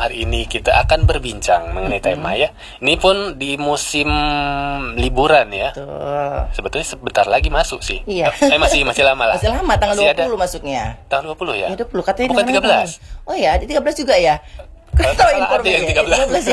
hari ini kita akan berbincang mengenai tema ya. Ini pun di musim liburan ya. Betul. Sebetulnya sebentar lagi masuk sih. Iya. Masih lama lah. Masih lama, tanggal Masih 20 masuknya. Tanggal 20 ya? Ya 20 katanya. Bukan 13. Oh ya, di 13 juga ya. Tahu Ada yang 13 ya.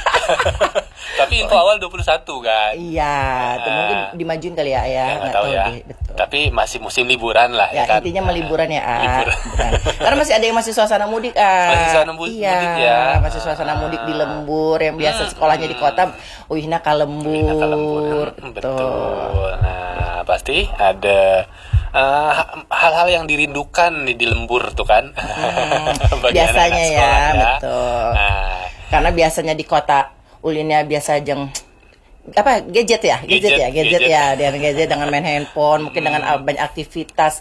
Tapi info awal 21 kan. Iya, itu mungkin dimajuin kali ya. Nggak tahu ya. Betul. Tapi masih musim liburan lah ya kan. Intinya meliburan ya. Liburan. Karena masih ada yang masih suasana mudik. Masih suasana mudik ya. Masih suasana mudik di lembur yang biasa sekolahnya di kota. Uhina ka lembur. Betul. Nah, pasti ada hal-hal yang dirindukan di lembur tuh kan. Biasanya ya, betul. Nah, karena biasanya di kota ulinnya biasa jeng gadget ya dengan gadget, dengan main handphone, mungkin dengan banyak aktivitas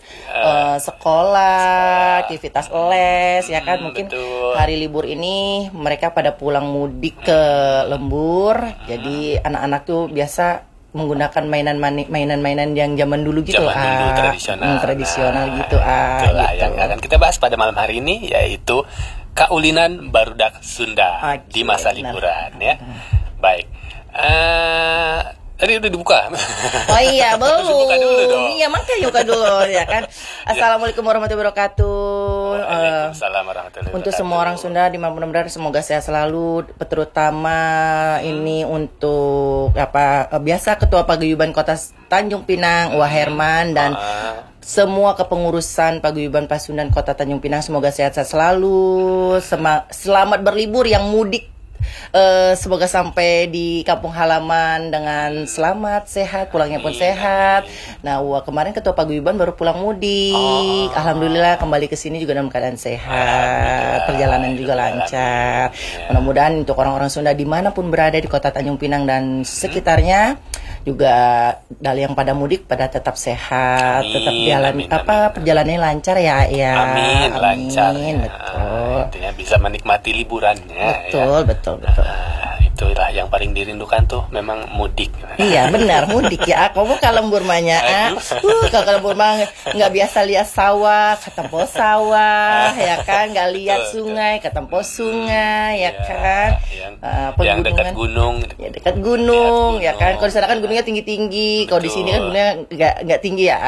sekolah, aktivitas les ya kan. Mungkin betul. Hari libur ini mereka pada pulang mudik ke lembur. Jadi anak-anak tuh biasa menggunakan mainan-mainan yang zaman dulu gitu. Tradisional gitu. Itulah gitu. yang akan kita bahas pada malam hari ini, yaitu kaulinan barudak Sunda di masa liburan ya. Baik. Tadi udah dibuka. Oh iya, belum. Buka dulu dong. Iya, makanya buka dulu ya kan. Assalamualaikum warahmatullahi wabarakatuh. Waalaikumsalam warahmatullahi wabarakatuh. Untuk semua orang Sunda dimanapun berada, semoga sehat selalu. Terutama ini untuk biasa Ketua Paguyuban Kota Tanjung Pinang, Wah Herman, dan semua kepengurusan Paguyuban Pasundan Kota Tanjung Pinang, semoga sehat-sehat selalu. Selamat berlibur yang mudik. Semoga sampai di kampung halaman dengan selamat, sehat, pulangnya pun sehat. Nah, kemarin Ketua Paguyuban baru pulang mudik. Alhamdulillah kembali ke sini juga dalam keadaan sehat. Perjalanan juga lancar. Mudah-mudahan untuk orang-orang Sunda dimanapun berada di Kota Tanjung Pinang dan sekitarnya juga dari yang pada mudik pada tetap sehat, tetap jalan perjalanannya lancar ya. Amin. Lancar. Betul. Intinya bisa menikmati liburannya. Betul. Itulah yang paling dirindukan tuh memang mudik. Iya benar, mudik ya. Kamu kalau lembur mahnya, kalau lembur mah nggak biasa lihat sawah, ketempo sawah, ya kan? Nggak lihat sungai, ketempo sungai, ya kan? Yang dekat gunung. Ya dekat gunung, ya kan? Kalau di sana kan gunungnya tinggi-tinggi, kalau di sini kan gunungnya nggak tinggi ya.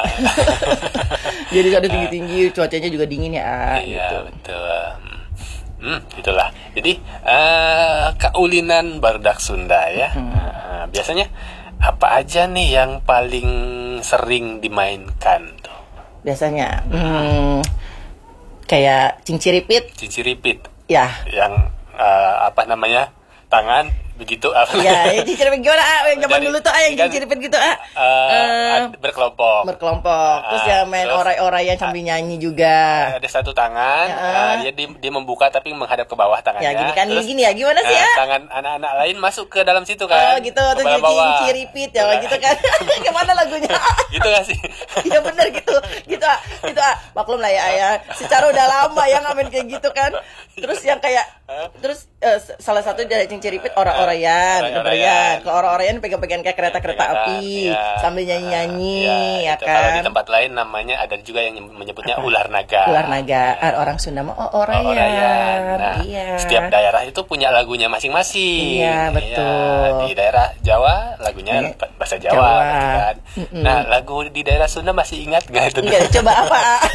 Jadi ada tinggi-tinggi, cuacanya juga dingin ya. Iya gitu. betul. Itulah. Jadi kaulinan barudak Sunda ya. Biasanya apa aja nih yang paling sering dimainkan tuh? Biasanya kayak cinciripit. Ya. Yang tangan begitu apa? Ya, cinciripit gimana? Yang zaman dulu tuh yang cinciripit gitu berkelompok. Terus ya main orai-orai yang sambil nyanyi juga. Ada satu tangan, dia membuka tapi menghadap ke bawah tangannya. Ya gini kan, gini ya, gimana sih ya? Tangan anak-anak lain masuk ke dalam situ kan. Oh gitu, terus cinciripit ya gitu kan. Gimana lagunya? Gitu gak sih? Iya benar gitu. Maklum lah ya. Secara udah lama ya ngamen kayak gitu kan. Terus yang kayak salah satu dari cinciripit orang-orayan. Ke orang-orayan pegang-pegang kayak kereta-kereta api sambil nyanyi-nyanyi ya kan. Kalau di tempat lain namanya ada juga yang menyebutnya ular naga. Orang Sunda mah orayan. Nah, iya. Setiap daerah itu punya lagunya masing-masing. Iya, betul. Di daerah Jawa lagunya bahasa Jawa. Kan? Nah, lagu di daerah Sunda masih ingat nggak itu? Enggak, coba apa?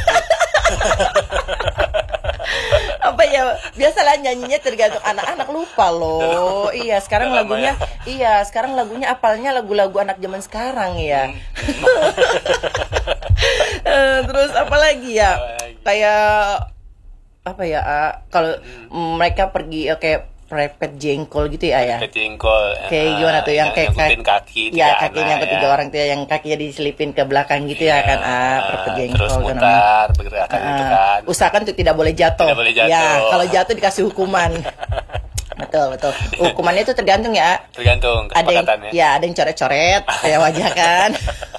Apa ya, biasalah nyanyinya tergantung anak-anak, lupa loh. Iya, sekarang lagunya apalnya lagu-lagu anak zaman sekarang ya. Terus apa lagi ya? Kayak apa ya? Kalau mereka pergi kayak prepet jengkol gitu ya. Prepet jengkol. Kayak gimana tuh yang kayak kaki. Ya, kakinya ketiga orang tuh yang kakinya diselipin ke belakang gitu ya kan. Prepet jengkol. Terus mutar bergerakan gitu kan. Usahakan untuk tidak boleh jatuh. Ya, kalau jatuh dikasih hukuman. Betul. Hukumannya itu tergantung ya. Tergantung kesepakatannya. Ada yang coret-coret kayak wajah kan.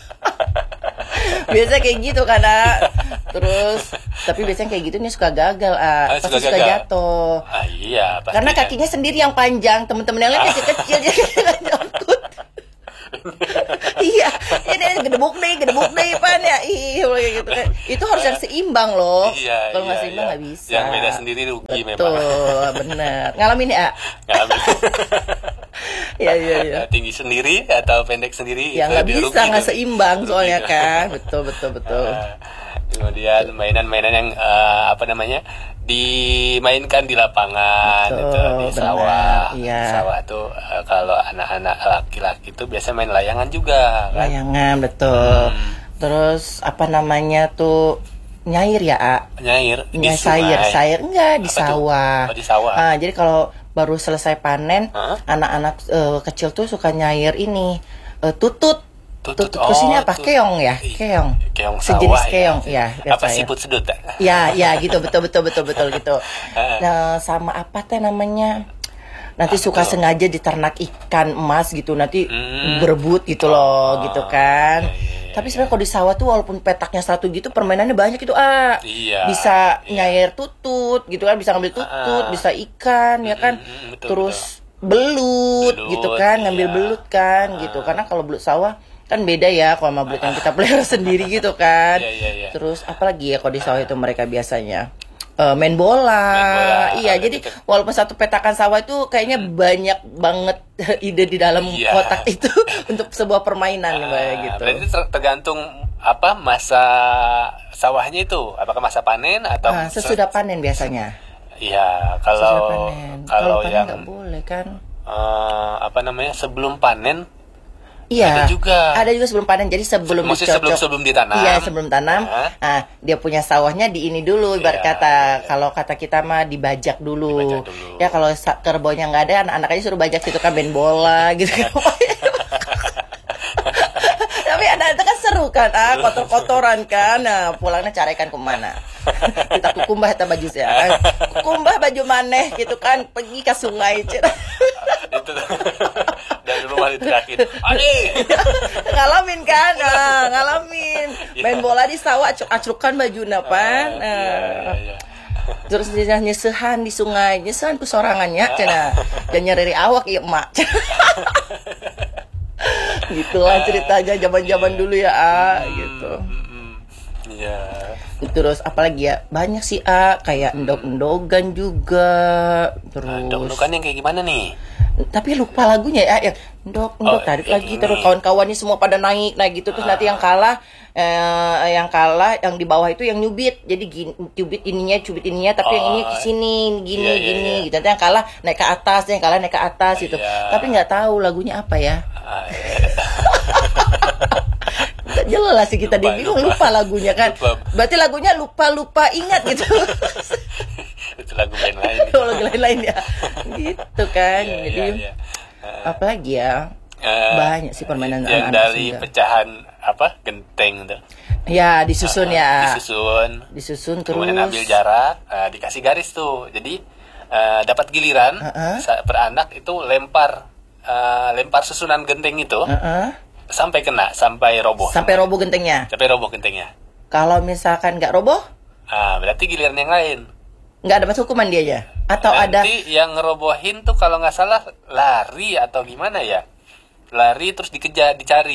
Biasa kayak gitu karena terus tapi biasanya kayak gitu nih suka gagal pasti suka jatuh. Iya pastinya. Karena kakinya sendiri yang panjang, temen-temen yang lain kecil-kecil jadi nggak nyangkut. Iya, ini gedebuk deh pan ya. Iya gitu kan. Itu harus yang seimbang loh. Iya, kalau nggak iya, seimbang iya. nggak bisa. Yang beda sendiri rugi memang. Betul, bener. Ngalamin ya? Ngalamin. Iya. Tinggi sendiri atau pendek sendiri Ya itu nggak dia bisa, rugi nggak tuh. seimbang Rugi soalnya tuh. kan. Betul. Kemudian mainan-mainan yang apa namanya dimainkan di lapangan Betul, itu di sawah. benar, iya. Sawah tuh kalau anak-anak laki-laki tuh biasa main layangan juga kan. Layangan, betul. Terus apa namanya tuh nyair ya, A? Nyair di Sayur enggak di Apa tuh? sawah. Oh, di sawah. Ah, jadi kalau baru selesai panen, Hah? anak-anak kecil tuh suka nyair ini tutut. Tutut. Tutut ke sini apa? Tut- Keong ya? Keong. Keong Sejenis sawah keong, ya. Apa saya. siput sedut? Ya, gitu, betul gitu. Nah, sama apa teh namanya? Nanti suka sengaja diternak ikan emas gitu, nanti berebut gitu loh, gitu kan. Iya. Tapi sebenarnya kalau di sawah tuh walaupun petaknya satu gitu, permainannya banyak gitu, Iya. Bisa Iya. nyair tutut gitu kan, bisa ngambil tutut, bisa ikan ya kan. Betul, Terus belut gitu kan, ngambil iya. belut kan gitu. Karena kalau belut sawah kan beda ya kalau sama belut yang kita pelihara sendiri gitu kan. Iya. Terus apalagi ya kalau di sawah itu mereka biasanya main bola. Iya, jadi gitu. walaupun satu petakan sawah itu kayaknya banyak banget ide di dalam Iya. kotak itu untuk sebuah permainan gitu. Berarti tergantung apa masa sawahnya itu, apakah masa panen atau Sesudah panen biasanya. Iya, Sesudah kalau panen. kalau panen yang nggak boleh kan? apa namanya sebelum panen Iya. ada juga sebelum panen. Jadi sebelum maksudnya dicocok. sebelum ditanam. Iya, sebelum tanam. Nah. Dia punya sawahnya di ini dulu ibarat Iya, kata. iya. Kalau kata kita mah dibajak dulu. Dibajak dulu. Ya kalau kerbaunya nggak ada, anak-anak aja suruh bajak situ kan main bola gitu kan. Tapi anak-anak kan seru kan, kotor-kotoran kan. Nah, pulangnya carikan kemana? Kita kukumbah ta baju saya. Kukumbah baju maneh gitu kan, pergi ke sungai. Itu dari rumah diterakin. Ade. Ngalamin kan? Ngalamin. Main bola di sawah, acuk-acukan baju napan. Iya. Terus dia nyesehan di sungai, nyesehan ku sorangannya cenah. Dan nyeri awak ieu emak. Gitulah ceritanya zaman-zaman dulu ya, gitu. Iya. Terus apalagi ya, banyak sih kayak endog-endogan juga. Terus Endog-endogan yang kayak gimana nih? tapi lupa lagunya ya, yang endog tarik lagi, terus kawan-kawannya semua pada naik gitu, terus nanti yang kalah yang di bawah itu yang nyubit, jadi cubit ininya tapi yang ini kesini gini gitu, nanti yang kalah naik ke atas, yang kalah naik ke atas gitu, tapi nggak tahu lagunya apa ya. Nggak jelas sih, kita bingung, lupa lagunya kan, berarti lagunya lupa ingat gitu. Itu lagu lain. Lagu lain ya, gitu kan. Jadi apalagi ya, banyak sih permainan yang anak-anak dari juga. Pecahan apa genteng tuh. Ya disusun Disusun terus. Kemudian ambil jarak, dikasih garis tuh. Jadi dapat giliran per anak itu lempar susunan genteng itu sampai kena, sampai roboh. Sampai roboh gentengnya. Kalau misalkan nggak roboh, berarti giliran yang lain. Nggak dapat hukuman dia ya? Atau nanti yang ngerobohin tuh kalau nggak salah lari atau gimana ya? Lari terus dikejar.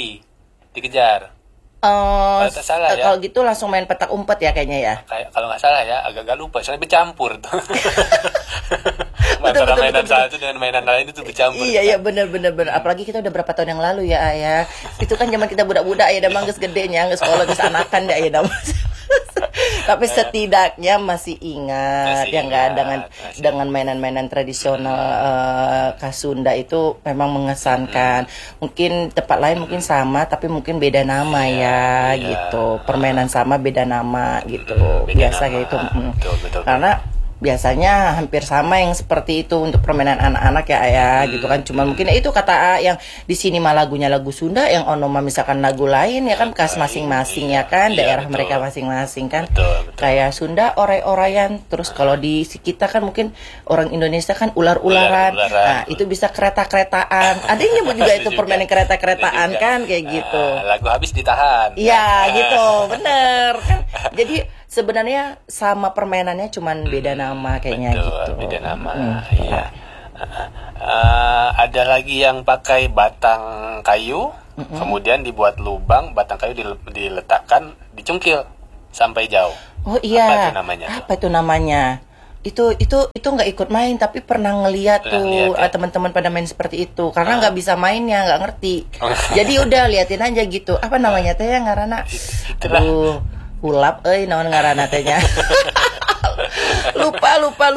Kalau tak salah ya. Kalau gitu langsung main petak umpet ya kayaknya ya. Kayak kalau nggak salah ya, agak lupa. Soalnya bercampur tuh. Antara mainan satu dengan mainan lain itu bercampur. Iya benar. Apalagi kita udah berapa tahun yang lalu ya, Ayah. Itu kan zaman kita budak-budak ya, damang geus gedenya, geus sekolah geus anakan ya damang. Tapi setidaknya masih ingat yang nggak dengan mainan-mainan tradisional khas Sunda itu memang mengesankan. Mungkin tempat lain mungkin sama tapi mungkin beda nama ya gitu. Permainan sama beda nama gitu. Biasa kayak itu. Betul. Karena biasanya hampir sama yang seperti itu untuk permainan anak-anak ya Ayah gitu kan. Cuma mungkin itu kata yang di sini mah lagunya lagu Sunda, yang onoma misalkan lagu lain ya kan, khas masing-masing ya kan, daerah mereka masing-masing kan. Betul. Kayak Sunda oray-orayan, terus kalau di kita kan mungkin orang Indonesia kan ular-ularan. Nah, itu bisa kereta-keretaan. Ada yang nyebut juga itu permainan kereta-keretaan kan kayak gitu. Lagu habis ditahan. Iya gitu, bener kan. Jadi sebenarnya sama permainannya, cuman beda nama kayaknya. Betul, gitu. beda nama. Iya. Ada lagi yang pakai batang kayu. Kemudian dibuat lubang, batang kayu diletakkan, dicungkil sampai jauh. Oh iya. Apa itu namanya? Apa itu namanya? Itu nggak ikut main, tapi pernah ngeliat tuh ya? Teman-teman pada main seperti itu. Karena nggak bisa mainnya, nggak ngerti. Jadi udah liatin aja gitu. Apa namanya teh ya ngarana? Aduh, ulap, naon ngarana tehnya. lupa.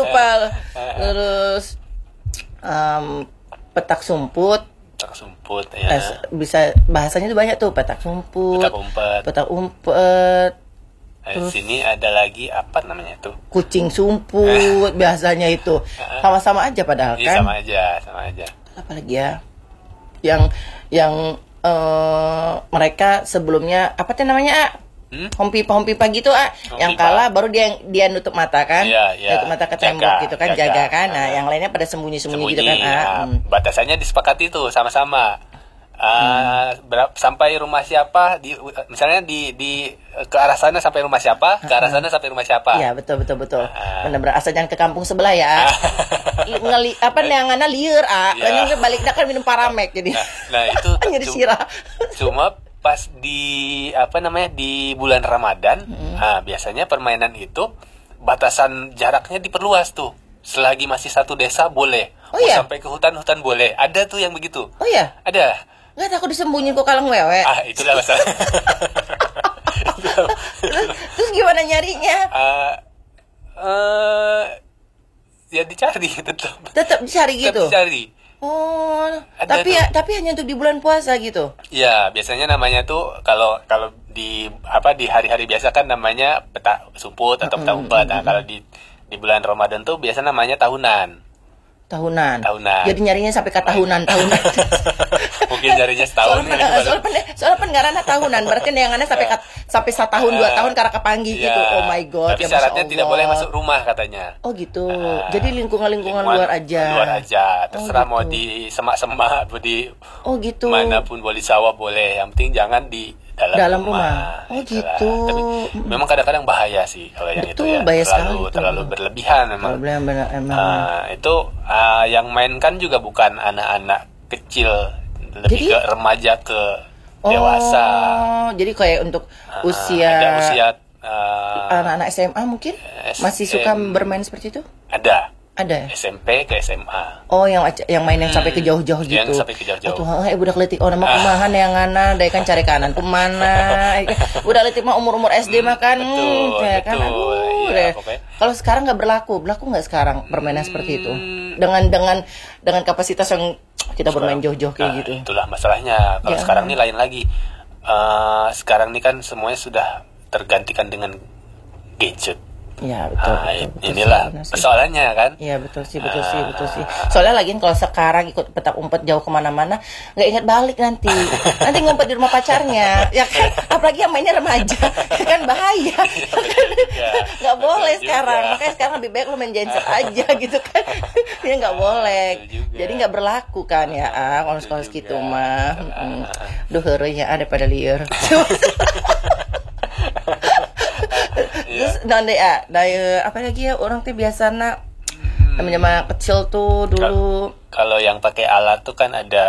Terus petak sumput. Petak sumput ya. Bisa bahasanya tuh banyak tuh, petak sumput, petak umpet. Terus sini ada lagi apa namanya tuh? Kucing sumput biasanya itu. Sama-sama aja padahal kan? Sama aja. Apalagi ya? Yang mereka sebelumnya apa tuh namanya? Hompi-hompipa gitu yang kalah baru dia nutup mata kan, nutup mata ke tembok gitu kan, jaga kan. Nah yang lainnya pada sembunyi gitu kan. Batasannya disepakati tuh sama-sama. Sampai rumah siapa misalnya di ke arah sana sampai rumah siapa, ke arah sana sampai rumah siapa. Iya betul. Benar-benar asal jangan ke kampung sebelah ya. Neanganna lieur lainnya balik kan minum paramek jadi. Nah itu jadi sirah. Cuma pas di di bulan Ramadan, biasanya permainan itu batasan jaraknya diperluas tuh. Selagi masih satu desa boleh. Sampai ke hutan boleh. Ada tuh yang begitu. Oh iya? Ada. Nggak takut disembunyiin kok kalang wewe. Itulah masalah. Terus gimana nyarinya? Ya dicari tetap. Tetap dicari gitu. Tetap dicari. Oh, tapi hanya untuk di bulan puasa gitu. Ya, biasanya namanya tuh kalau di hari-hari biasa kan namanya petak sumput atau petak umpet. Nah, kalau di bulan Ramadan tuh biasa namanya tahunan. Jadi nyarinya sampai ke tahunan. Mungkin nyarinya setahun. Soalnya pengarana tahunan, berarti neangannya sampai 1 tahun 2 tahun karena kepanggi gitu. Oh my god. Tapi syaratnya tidak boleh masuk rumah katanya. Oh gitu. Jadi lingkungan luar aja. Terserah mau di semak-semak, di manapun boleh, di sawah boleh. Yang penting jangan di dalam rumah. Oh gitu. Tapi memang kadang-kadang bahaya sih kalau yang itu ya. Terlalu berlebihan memang. Itu yang mainkan juga bukan anak-anak kecil, lebih ke remaja ke dewasa. Jadi kayak untuk usia anak-anak SMA mungkin masih suka bermain seperti itu? Ada SMP ke SMA. Oh, yang main yang sampai ke jauh-jauh gitu. Yang sampai ke jauh-jauh. Tuh, budak leutik nama kumahan yang ngana, dai kan cari kanan kumana. Budak leutik mah umur SD mah kan. Betul. Iya, kalau sekarang nggak berlaku nggak sekarang permainan seperti itu? Dengan kapasitas yang kita bermain jauh-jauh kayak gitu. Itulah masalahnya. Kalau sekarang ini lain lagi. Sekarang ini kan semuanya sudah tergantikan dengan gadget. Ya betul. Inilah persoalannya kan. Iya betul sih. Soalnya lagi kalau sekarang ikut petak umpet jauh kemana-mana nggak ingat balik nanti ngumpet di rumah pacarnya, ya kan? Apalagi yang mainnya remaja, kan bahaya. Nggak boleh sekarang. Makanya sekarang lebih baik lu main genset aja gitu kan. Ya nggak boleh. Jadi nggak berlaku kan ya. Kalau sekolah gitu mah. Duh heureuy ya daripada lieur. Terus apa lagi ya orang tuh biasanya namanya kecil tuh dulu. Kalau yang pakai alat tuh kan ada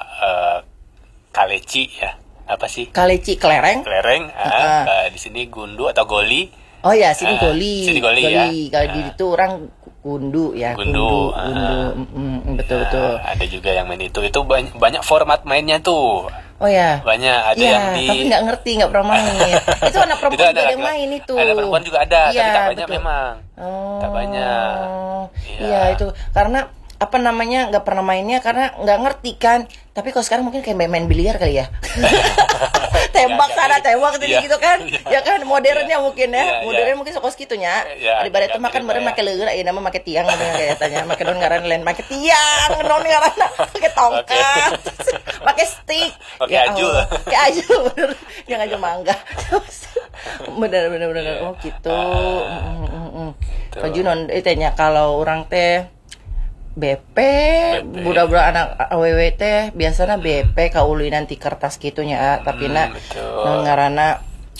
kaleci ya. Apa sih? Kaleci kelereng. Di sini gundu atau goli. Oh ya, sini goli. Ya. Kalau di itu orang gundu ya. Gundu. Betul. Ada juga yang main itu. Itu banyak format mainnya tuh. Oh ya. Banyak ada yang tapi nggak ngerti, nggak pernah main. Itu anak perempuan juga yang main itu. Anak perempuan juga ada, tapi tak banyak memang. Tak banyak. Iya itu karena apa namanya nggak pernah mainnya karena nggak ngerti kan. Tapi kalau sekarang mungkin kayak main biliar kali ya. Tembak sana tembak gitu kan. Ya kan modernnya mungkin ya. Modernnya mungkin sokos gitunya. Daripada itu makan bareng make leueur aya nama make tiang kayak tanya make don ngaran lain make tiang, non ngaran make tongkat. Pakai stick. Pakai aju. Pakai aju bener. Yang aju mangga. Bener. Oh gitu. Pak Junon tanya kalau orang teh BP. Budak-budak anak AWW teh biasanya BP kauli nanti kertas gitunya tapi ngaranna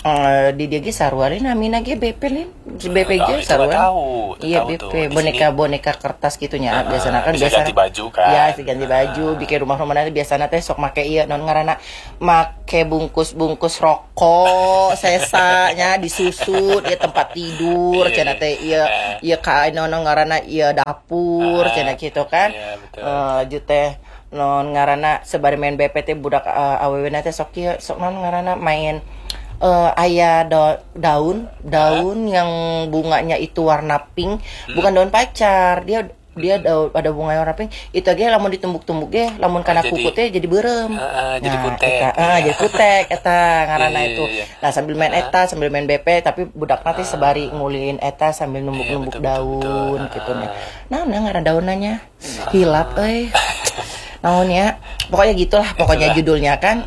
di dia ge sarua namina ge BP nih BPG sarua. Iya BP boneka kertas gitunya biasanya kan biasa ganti baju kan. Ya ganti baju bikin rumah-rumah nanti biasanya teh sok make ieu non ngaranna make bungkus rokok sesanya disusut ya tempat tidur cenah teh ieu ka non ngaranna ieu dapur cenah gitu kan. Lanjut teh non ngaranna sebari main BP teh budak awewe teh sok ieu sok non ngaranna main aya daun yang bunganya itu warna pink, bukan daun pacar, dia daun ada bunga warna pink, itu aja lamun ditumbuk-tumbuk ge lamun kana kuku teh jadi beureum. Jadi kutek. Jadi kutek eta ngaranna itu. Nah sambil main eta sambil main BP tapi budak nanti sebari ngulin eta sambil numbuk-numbuk daun gitu nya. Nah ngaranna daunnya hilap naon ya. Pokoknya gitulah pokoknya judulnya kan.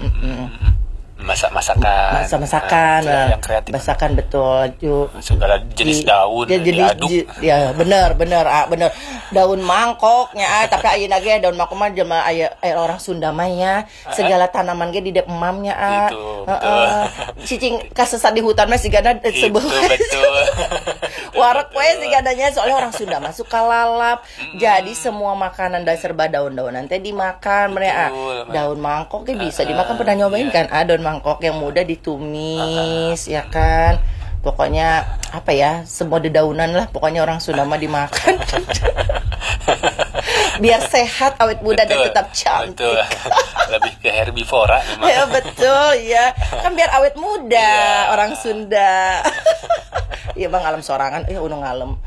Masakan yang kreatif. Masakan betul. Segala jenis daun diaduk. Ya bener. Daun mangkoknya tapi ayeuna ge daun mangkok mah jelema aya orang Sunda mah ya. Segala tanaman ge di dep emamnya cicing kasesat di hutan mah sigana sebuah. Betul. Warek we sigananya soalnya orang Sunda mah suka lalap. Jadi semua makanan dan serba daun-daunan teh dimakan mereka. Daun mangkok ge bisa dimakan, pernah nyobain kan? Daun mangkok yang mudah ditumis ya kan. Pokoknya apa ya, semua dedaunan lah pokoknya orang Sunda mah dimakan. Biar sehat, awet muda dan tetap cantik. Betul. Lebih ke herbivora memang. Ya betul ya. Kan biar awet muda orang Sunda. Iya bang, alam sorangan, unung ngalem.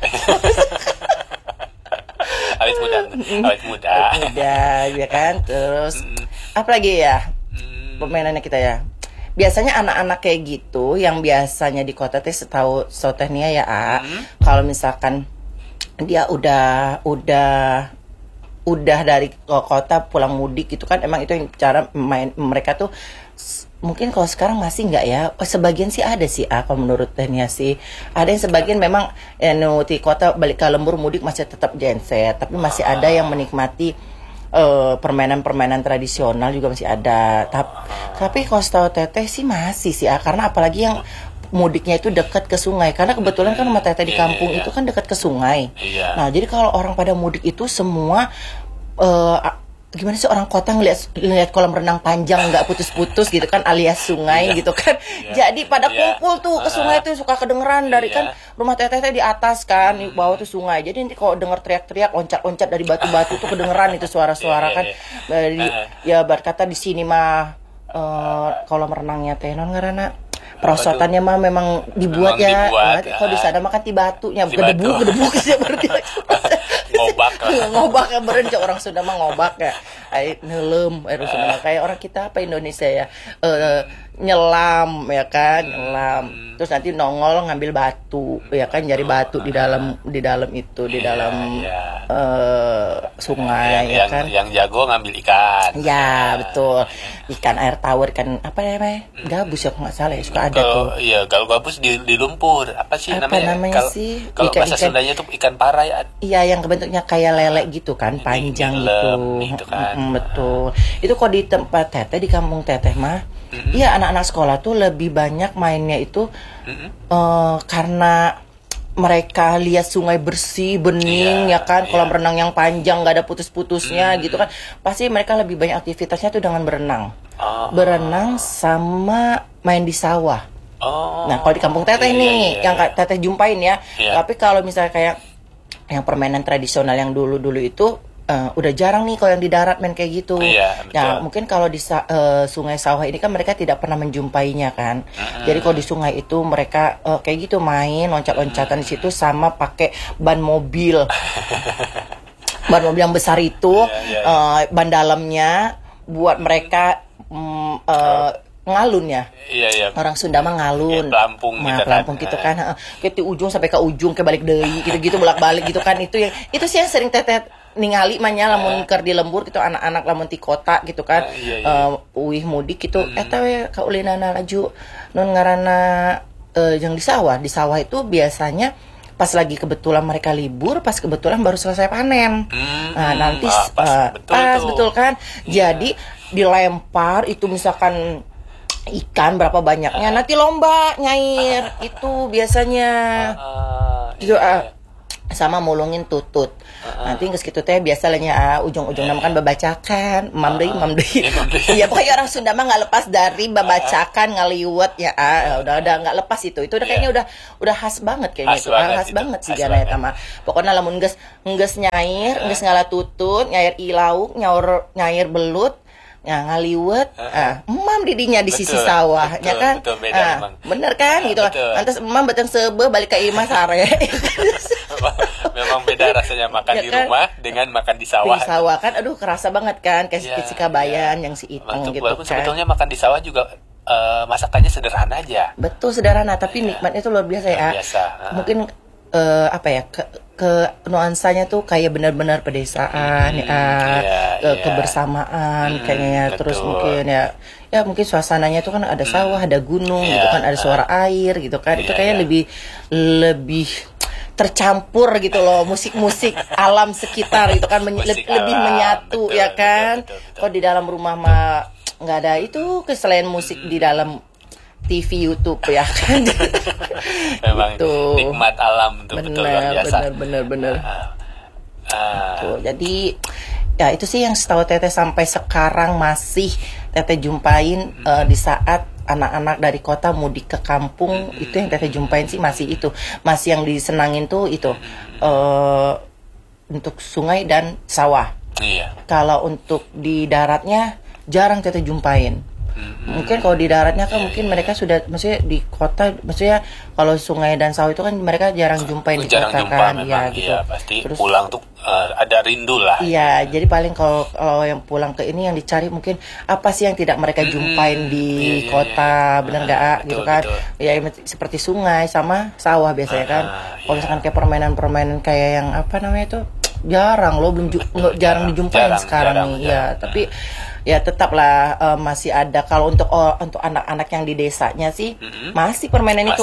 Awet muda, ya kan. Terus apa lagi ya permainannya kita ya? Biasanya anak-anak kayak gitu yang biasanya di kota teh setahu sotehnya ya kalau misalkan dia udah dari kota pulang mudik gitu kan, emang itu yang cara main mereka tuh. Mungkin kalau sekarang masih nggak ya, sebagian sih ada sih kalau menurut Tania sih ada yang sebagian memang di kota balik ke lembur mudik masih tetap genset, tapi masih ada yang menikmati permainan tradisional juga masih ada. Tapi kalau setahu Teteh sih masih sih karena apalagi yang mudiknya itu dekat ke sungai, karena kebetulan kan rumah Teteh di kampung itu kan dekat ke sungai. Nah jadi kalau orang pada mudik itu semua gimana sih orang kota ngelihat kolam renang panjang nggak putus-putus gitu kan alias sungai gitu kan. Jadi pada kumpul tuh ke sungai tuh suka kedengeran dari kan rumah Teteh di atas kan, di bawah tuh sungai. Jadi nanti kalau denger teriak-teriak loncat-loncat dari batu-batu tuh kedengeran itu suara-suara kan. Dari ya berkata di sini mah kolam renangnya teh non ngaranna perosotannya mah memang dibuat ya. Kalau di sana mah kan di batunya gedebuk sih berarti. Ngobak ya beren orang Sunda mah ngobak ya. Ai neulem Sunda kayak orang kita apa Indonesia ya. Nyelam ya kan, nyelam. Terus nanti nongol ngambil batu ya kan, nyari batu di dalam itu di dalam sungai ya kan. Yang jago ngambil ikan. Ya, betul. Ikan air tawar kan apa namanya? Gabus ya kalau nggak salah ya, suka ada tuh. Iya, kalau gabus di lumpur. Apa sih namanya? Kalau bahasa Sundanya tuh ikan parai. Iya, yang bentuknya kayak lele gitu kan, panjang gitu kan. Betul. Itu kok di tempat Teteh di kampung Teteh mah. Iya, anak-anak sekolah tuh lebih banyak mainnya itu karena mereka lihat sungai bersih, bening ya kan, kolam renang yang panjang nggak ada putus-putusnya gitu kan. Pasti mereka lebih banyak aktivitasnya tuh dengan berenang. Berenang sama main di sawah. Nah, kalau di kampung Teteh nih yang Teteh jumpain ya. Tapi kalau misalnya kayak yang permainan tradisional yang dulu-dulu itu udah jarang nih kalau yang di darat main kayak gitu. Nah, mungkin kalau di sungai sawah ini kan mereka tidak pernah menjumpainya kan. Jadi kalau di sungai itu mereka kayak gitu main loncat-loncatan di situ sama pakai ban mobil. Ban mobil yang besar itu ban dalamnya buat mereka ngalun ya. Orang Sunda mah ngalun. Pelampung gitu kan. Kayak di ujung sampai ke ujung ke balik deui gitu-gitu bolak-balik gitu kan. Itu sih yang sering Teteh ningali manya lamun keur di lembur gitu anak-anak lamun di kota gitu kan. Uih mudik gitu eta we kaulinana laju non ngaranna yang di sawah itu biasanya pas lagi kebetulan mereka libur, pas kebetulan baru selesai panen. Nah, nanti betul kan. Jadi dilempar itu misalkan ikan berapa banyaknya, nanti lomba nyair itu biasanya. Itu sama mulungin tutut. Nanti geus kitu teh biasanya ujung-ujung nama kan babacakan, mam deui. Iya pokoknya orang Sunda mah enggak lepas dari babacakan ngaliwet ya. Udah enggak lepas itu. Itu udah kayaknya udah khas banget kayaknya itu. Khas banget sih gana eta mah. Pokoknya lamun geus nyair, geus ngala tutut, nyair ilauk, nyair belut, ngaliwet, emam didinya di sisi sawah, ya kan? Betul, beda bener kan gitu. Lantas emam beteng sebe balik ke imah sare. Memang beda rasanya makan di rumah dengan makan di sawah. Di sawah kan, aduh kerasa banget kan, kayak si Kabayan yang si Iteng gitu walaupun kan. sebetulnya makan di sawah juga masakannya sederhana aja. Betul sederhana, tapi nikmatnya itu luar biasa ya. Mungkin ke nuansanya tuh kayak benar-benar pedesaan kebersamaan kayaknya. Terus mungkin ya mungkin suasananya tuh kan ada sawah, ada gunung gitu kan, ada suara air gitu kan. Itu kayaknya lebih tercampur gitu loh, musik-musik alam sekitar gitu kan, lebih menyatu ya kan. Kok di dalam rumah mah nggak ada itu selain musik di dalam TV YouTube ya kan. Memang gitu. Nikmat alam tuh betul luar biasa. Bener. Jadi ya itu sih yang setahu Teteh sampai sekarang masih Teteh jumpain di saat anak-anak dari kota mudik ke kampung. Itu yang Teteh jumpain sih masih itu. Masih yang disenangin tuh itu untuk sungai dan sawah. Iya. Kalau untuk di daratnya jarang Teteh jumpain. Mungkin kalau di daratnya kan mungkin mereka sudah, maksudnya di kota, maksudnya kalau sungai dan sawah itu kan mereka jarang jumpain di kota kan. Iya gitu. Iya, pasti terus, pulang tuh ada rindu lah. Iya, jadi paling kalau yang pulang ke ini yang dicari mungkin apa sih yang tidak mereka jumpain di kota, benar nggak gitu kan? Ya seperti sungai sama sawah biasanya kan. Kalau misalkan kayak permainan-permainan kayak yang apa namanya itu jarang loh, jarang dijumpain sekarang nih. Ya, tapi ya tetaplah masih ada. Kalau untuk anak-anak yang di desanya sih masih permainan itu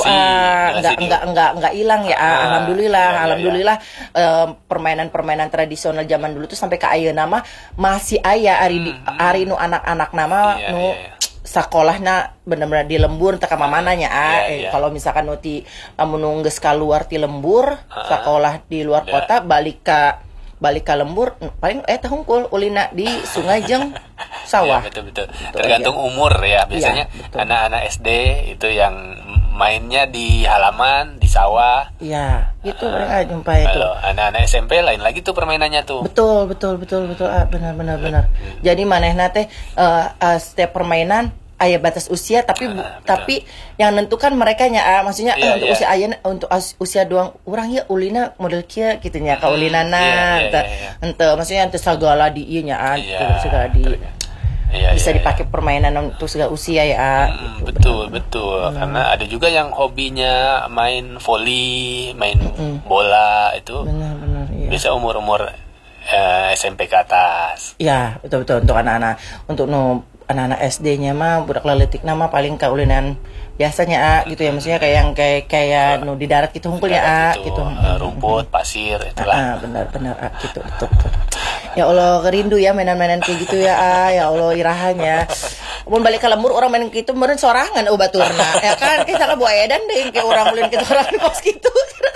nggak hilang ya. Alhamdulillah permainan tradisional zaman dulu tuh sampai ke ayeuna mah masih aya ari nu anak-anak nama sakolahna bener-bener di lembur teu ka mananya kalau misalkan nu ti lamun geus kaluar ti lembur sekolah di luar kota balik ka lembur paling hungkul ulina di sungai jeung sawah. Ya, betul. Tergantung umur ya. Biasanya anak-anak SD itu yang mainnya di halaman, di sawah. Iya, itu mereka jumpa itu. Kalau anak-anak SMP lain lagi tuh permainannya tuh. Betul. Benar. Jadi manehna teh setiap permainan aya batas usia tapi yang nentukan mereka nya maksudnya untuk usia ayeuna untuk usia doang urang ya ulina model kieu kitu nya ka ulinana henteu maksudnya henteu sagala di ieu nya segala di bisa dipakai permainan untuk segala usia ya. Betul. Karena ada juga yang hobinya main voli, main bola itu. Benar. Bisa umur-umur SMP ke atas. Iya, betul untuk anak-anak. Untuk anak-anak SD-nya mah budak leutik nama paling kaulinan biasanya gitu ya, maksudnya kayak yang kayak di darat gitu hungkulnya gitu. Rumput, pasir itulah. Benar gitu betul. Ya Allah kerindu ya mainan-mainan kayak gitu ya. Ya Allah irahannya. Mun balik ke lembur orang main gitu meureun sorangan baturna. Ya kan kita ka buayedan deui ke urang ulin kitu orang di pos kitu.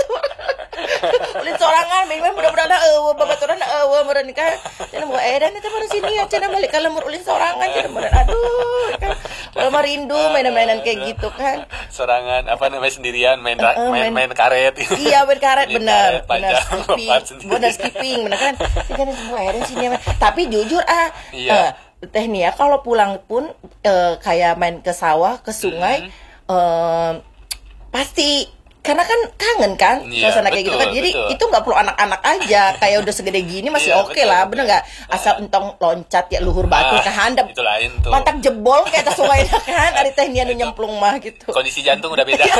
Ulin sorangan main budak-budak babaturan meureun kan. Cenah buayedan eta meureun sini ya cenah balik ke lembur ulin sorangan cenah meureun. Aduh kan. Kalau mah rindu mainan-mainan kayak gitu kan. Sorangan apa namanya sendirian main karet. Iya main karet benar skipping benar kan. Kan buayedan sini. Tapi jujur Teh nih ya kalau pulang pun kayak main ke sawah, ke sungai pasti karena kan kangen kan suasana kayak gitu kan. Jadi itu nggak perlu anak-anak aja, kayak udah segede gini masih oke lah, bener nggak? Asal entong loncat ya luhur batu ke handap. Itu lain tuh. Mantap jebol kayak atas sungai kan, ada teh nih nyemplung mah gitu. Kondisi jantung udah beda.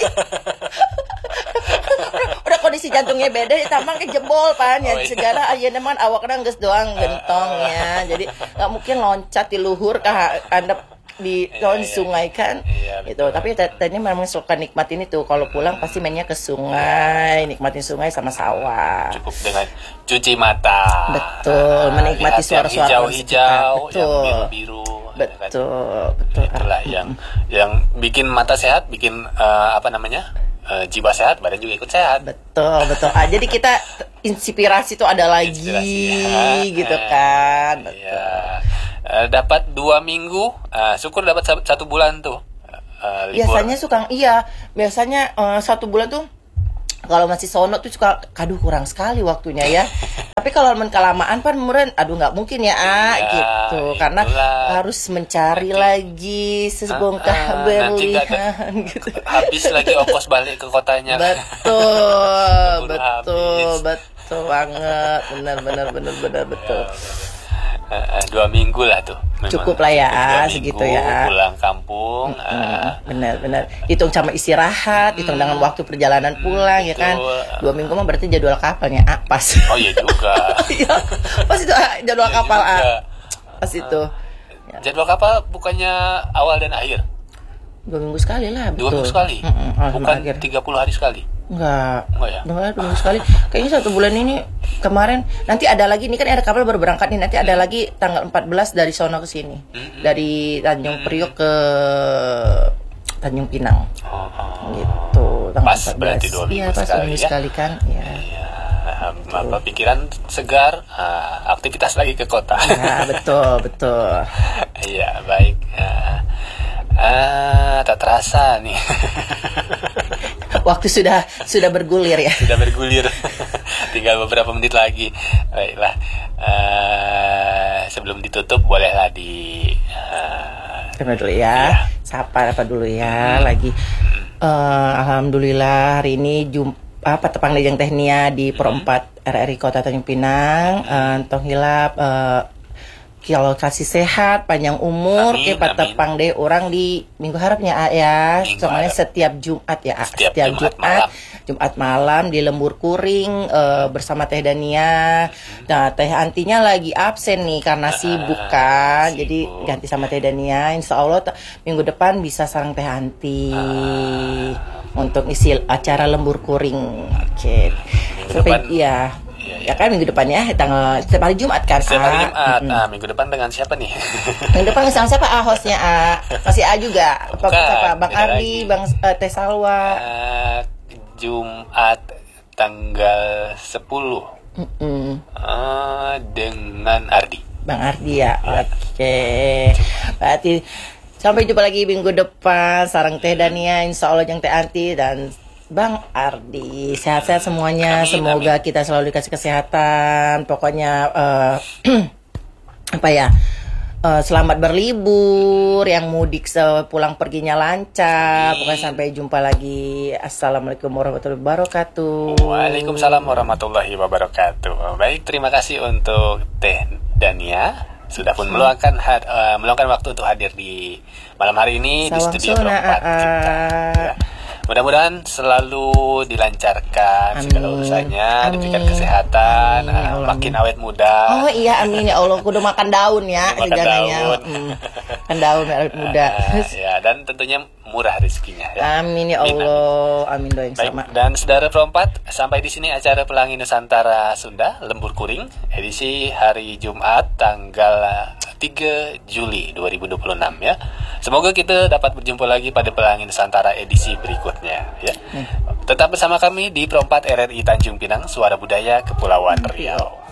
Udah kondisi jantungnya beda ditambah ke jebol pan ya segala ayeuna mah awakna geus doang gentongnya. Jadi enggak mungkin loncat di luhur ke handap di sungai kan gitu. Tapi tadi memang suka nikmatin itu kalau pulang pasti mainnya ke sungai, nikmatin sungai sama sawah. Cukup dengan cuci mata. Betul, menikmati suara-suara hijau-hijau, yang biru-biru. Betul. Itulah yang bikin mata sehat, bikin jiwa sehat, badan juga ikut sehat. Betul. Jadi kita inspirasi tuh ada lagi gitu kan. Iya. Dapat 2 minggu, syukur dapat 1 bulan tuh. Libur. Biasanya 1 bulan tuh kalau masih sono tuh suka kurang sekali waktunya ya. Tapi kalau kelamaan meren nggak mungkin ya gitu. Karena harus mencari lagi sebongkah berlian gitu. Habis lagi ongkos balik ke kotanya. Betul banget. Benar betul. 2 minggu lah tuh. Cukup lah ya, segitu ya. Pulang kampung. Benar. Hitung sama istirahat, hitung dengan waktu perjalanan pulang ya kan. 2 minggu mah berarti jadwal kapalnya pas. Oh iya juga. Iya, pas itu jadwal kapal pas itu. Jadwal kapal bukannya awal dan akhir? 2 minggu sekali lah. 2 minggu sekali? Bukan 30 hari sekali? Enggak ya? Enggak, 2 minggu sekali. Kayaknya 1 bulan ini kemarin. Nanti ada lagi, ini kan ada kapal baru berangkat nih. Nanti ada lagi tanggal 14 dari sono ke sini. Dari Tanjung Priok ke Tanjung Pinang. Gitu. Pas 14. Berarti 2 minggu pas sekali 2 minggu sekali kan. Iya. Pikiran segar, aktivitas lagi ke kota. Nah, betul. Iya, baik. Tak terasa nih. Waktu sudah bergulir ya. Sudah bergulir. Tinggal beberapa menit lagi. Baiklah. Sebelum ditutup bolehlah Terima dulu ya. Sapa apa dulu ya lagi. Alhamdulillah hari ini tepang lejang tehnia di Pro 4 RRI Kota Tanjung Pinang. Tong hilap kalau kasih sehat, panjang umur, tepang deh orang di minggu harapnya ya. Soalnya setiap Jumat ya. Setiap Jumat malam di Lembur Kuring bersama Teh Dania. Nah, Teh Antinya lagi absen nih karena sibuk kan. Jadi ganti sama Teh Dania. Insya Allah minggu depan bisa sarang Teh Anti untuk isi acara Lembur Kuring. Oke. Ya kan minggu depannya setiap hari Jumat kan. Setiap hari Jumat. Minggu depan dengan siapa nih? Minggu depan sama siapa hostnya masih juga. Bukan, Bang Ardi, Bang Teh Salwa. Jumat tanggal 10 dengan Ardi. Bang Ardi ya. Oke. Berarti sampai jumpa lagi minggu depan. Sarang Teh Dania, insya Allah yang Teh Anti dan Bang Ardi. Sehat-sehat semuanya. Semoga kita selalu dikasih kesehatan. Pokoknya selamat berlibur. Yang mudik pulang perginya lancar. Pokoknya sampai jumpa lagi. Assalamualaikum warahmatullahi wabarakatuh. Waalaikumsalam warahmatullahi wabarakatuh. Baik, terima kasih untuk Teh Dania sudah pun meluangkan waktu untuk hadir di malam hari ini di studio Pro 4 kita. Ya. Mudah-mudahan selalu dilancarkan segala urusannya, diberikan kesehatan, makin awet muda. Oh iya, amin ya Allah. Kudu makan daun ya, segalanya. Makan daun awet muda. Ya, dan tentunya murah rezekinya. Ya. Amin ya Allah. Amin doa yang sama. Dan saudara Pro 4, sampai di sini acara Pelangi Nusantara Sunda Lembur Kuring edisi hari Jumat tanggal 3 Juli 2026 ya. Semoga kita dapat berjumpa lagi pada Pelangi Nusantara edisi berikutnya ya. Tetap bersama kami di Pro 4 RRI Tanjung Pinang, Suara Budaya Kepulauan Riau.